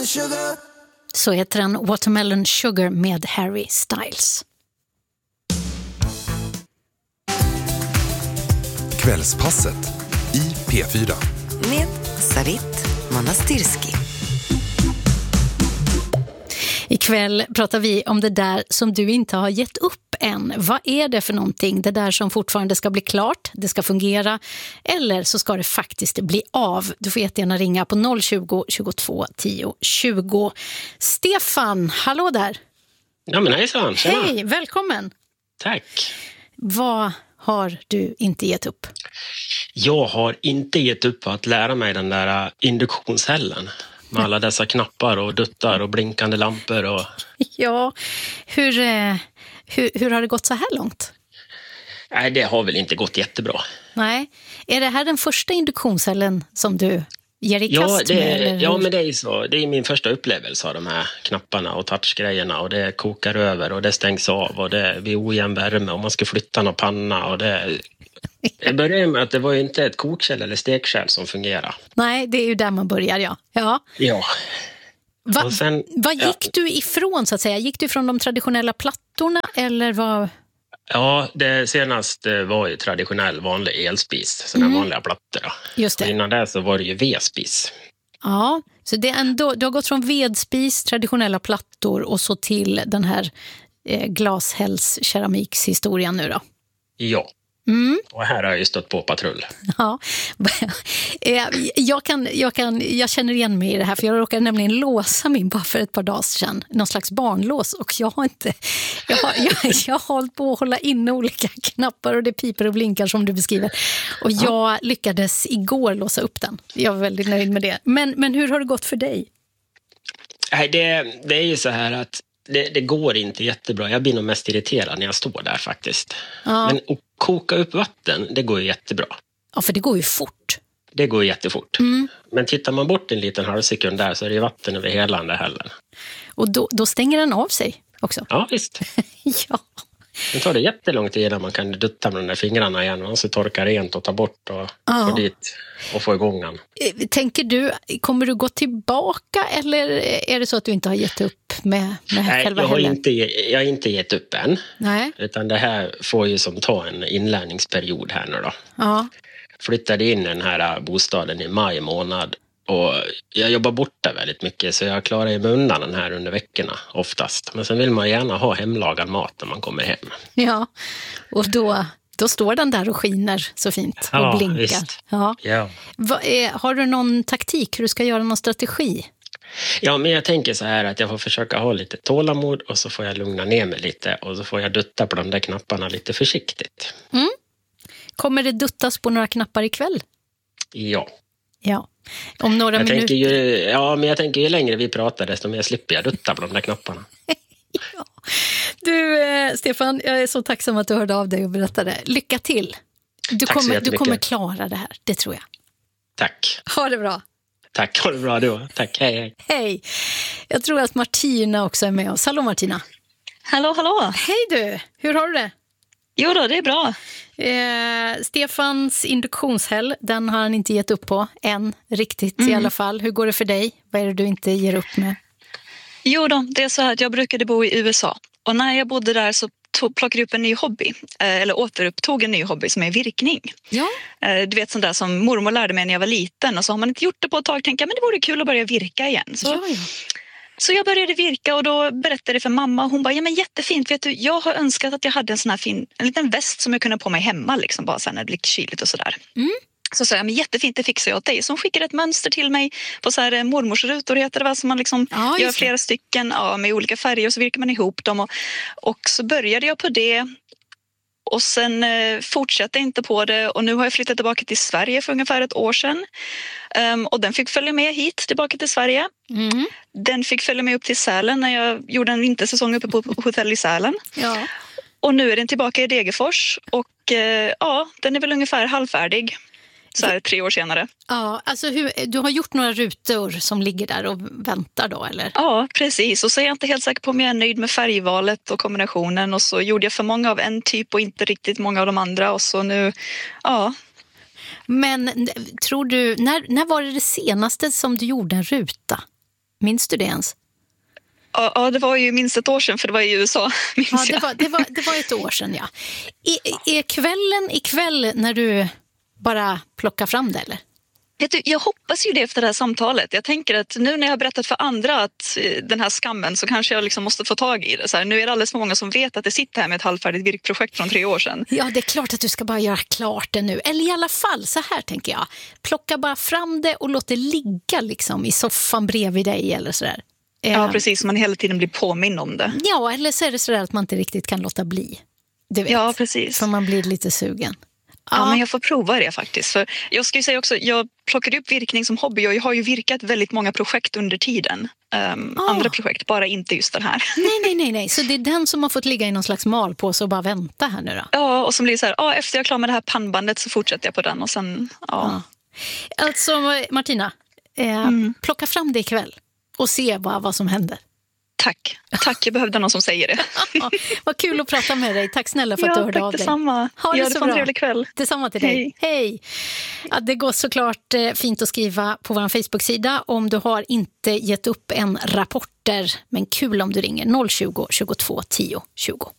sugar. Så heter den Watermelon Sugar med Harry Styles. Kvällspasset i P4. Med Sarit Manastirski. Ikväll pratar vi om det där som du inte har gett upp än. Vad är det för någonting? Det där som fortfarande ska bli klart, det ska fungera, eller så ska det faktiskt bli av. Du får jättegärna ringa på 020 22 10 20. Stefan, hallå där. Ja men hejsan, tjena. Hej, välkommen. Tack. Vad har du inte gett upp? Jag har inte gett upp att lära mig den där induktionshällen. Med alla dessa knappar och duttar och blinkande lampor. Och... Ja, hur har det gått så här långt? Nej, det har väl inte gått jättebra. Nej. Är det här den första induktionscellen som du ger i kast med? Ja, men det är ju så. Det är min första upplevelse av de här knapparna och touchgrejerna. Och det kokar över och det stängs av och det blir ojämn värme och man ska flytta någon panna och det... Jag började med att det var ju inte ett kokkärl eller stekkärl som fungerar. Nej, det är ju där man börjar, ja. Ja. Vad gick du ifrån så att säga? Gick du från de traditionella plattorna eller vad? Ja, det senaste var ju traditionell vanlig elspis, sådana vanliga plattor då. Just det. Och innan det så var det ju vedspis. Ja, så det är ändå, du har gått från vedspis, traditionella plattor och så till den här glashälls-keramikshistorien nu då. Ja. Och här har jag ju stått på patrull. Ja, jag känner igen mig i det här för jag råkade nämligen låsa min bara för ett par dagar sedan. Någon slags barnlås och jag har hållit på att hålla inne olika knappar och det piper och blinkar som du beskriver. Och jag lyckades igår låsa upp den. Jag var väldigt nöjd med det. Men hur har det gått för dig? Nej, det är ju så här att det går inte jättebra. Jag blir nog mest irriterad när jag står där faktiskt. Ja. Men att koka upp vatten, det går ju jättebra. Ja, för det går ju fort. Det går jättefort. Men tittar man bort en liten halvsekund där så är det ju vatten över hela den där hällen. Och då stänger den av sig också? Ja, visst. Ja. Det tar det jättelång tid innan man kan dutta med de där fingrarna igen. Man så torka rent och ta bort och få dit och få igång den. Tänker du, kommer du gå tillbaka eller är det så att du inte har gett upp med själva hällen? Jag har inte gett upp än. Nej. Utan det här får ju som ta en inlärningsperiod här nu då. Ja. Flyttade in i den här bostaden i maj månad. Och jag jobbar borta väldigt mycket så jag klarar ju mig undan den här under veckorna oftast. Men sen vill man gärna ha hemlagad mat när man kommer hem. Ja, och då står den där och skiner så fint och blinkar. Visst. Ja. Har du någon taktik hur du ska göra någon strategi? Ja, men jag tänker så här att jag får försöka ha lite tålamod och så får jag lugna ner mig lite och så får jag dutta på de där knapparna lite försiktigt. Kommer det duttas på några knappar ikväll? Ja. Om några minuter. Men jag tänker ju längre vi pratar desto mer slipper jag dutta på de där knapparna. Ja. Du, Stefan, jag är så tacksam att du hörde av dig och berättade. Lycka till. Du kommer klara det här, det tror jag. Tack. Ha det bra. Tack, ha det bra då. Tack, hej. Hej. Jag tror att Martina också är med oss. Hallå Martina. Hallå. Hej du, hur har du det? Jo då, det är bra. Stefans induktionshäll, den har han inte gett upp på än riktigt i alla fall. Hur går det för dig? Vad är det du inte ger upp med? Jo då, det är så här att jag brukade bo i USA. Och när jag bodde där så plockade jag upp en ny hobby. Eller återupptog en ny hobby som är virkning. Ja. Du vet sånt där som mormor lärde mig när jag var liten. Och så har man inte gjort det på ett tag. Tänkte jag, men det vore kul att börja virka igen. Så jag började virka och då berättade det för mamma. Hon bara, ja men jättefint, vet du, jag har önskat att jag hade en sån här en liten väst som jag kunde på mig hemma liksom, bara så här när det blir kyligt och sådär. Så sa jag, men jättefint, det fixar jag åt dig. Så hon skickade ett mönster till mig på så här mormorsrutor heter det, va? Som man liksom gör flera stycken med olika färger och så virkar man ihop dem. Och så började jag på det. Och sen fortsatte jag inte på det och nu har jag flyttat tillbaka till Sverige för ungefär ett år sedan. Och den fick följa med hit tillbaka till Sverige. Den fick följa med upp till Sälen när jag gjorde en vintersäsong uppe på hotell i Sälen. Ja. Och nu är den tillbaka i Degerfors och den är väl ungefär halvfärdig. Så här 3 år senare. Ja, alltså du har gjort några rutor som ligger där och väntar då, eller? Ja, precis. Och så är jag inte helt säker på om jag är nöjd med färgvalet och kombinationen. Och så gjorde jag för många av en typ och inte riktigt många av de andra. Och så nu, Men tror du, när var det senaste som du gjorde en ruta? Minns du det ens? Ja, det var ju minst ett år sedan, för det var i USA. Det var ett år sedan, ja. Är kvällen ikväll när du bara plockar fram det, eller? Vet du, jag hoppas ju det efter det här samtalet. Jag tänker att nu när jag har berättat för andra att den här skammen, så kanske jag liksom måste få tag i det. Så här, nu är det alldeles för många som vet att det sitter här med ett halvfärdigt virkprojekt från 3 år sedan. Ja, det är klart att du ska bara göra klart det nu. Eller i alla fall, så här tänker jag. Plocka bara fram det och låt det ligga liksom i soffan bredvid dig eller sådär. Ja, precis. Man hela tiden blir påminn om det. Ja, eller så är det sådär att man inte riktigt kan låta bli. Du vet, ja, precis. för man blir lite sugen. Ja, men jag får prova det faktiskt. För jag ska ju säga också, jag plockade upp virkning som hobby och jag har ju virkat väldigt många projekt under tiden. Andra projekt, bara inte just den här. Nej. Så det är den som har fått ligga i någon slags malpåse och bara vänta här nu då? Ja, och som blir så här, efter jag är klar med det här pannbandet så fortsätter jag på den och sen, Alltså, Martina, plocka fram det ikväll och se vad som händer. Tack, jag behövde någon som säger det. Vad kul att prata med dig. Tack snälla för att du hörde av dig. Detsamma. Ha det så bra. En trevlig kväll. Detsamma till dig. Hej. Ja, det går såklart fint att skriva på vår Facebook-sida om du har inte gett upp en rapporter. Men kul om du ringer 020 22 10 20.